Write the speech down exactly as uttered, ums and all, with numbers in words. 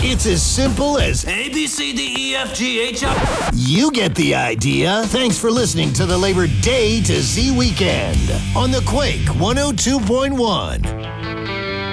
It's as simple as A, B, C, D, E, F, G, H, I. You get the idea. Thanks for listening to the Labor Day to Z Weekend on the Quake one oh two point one.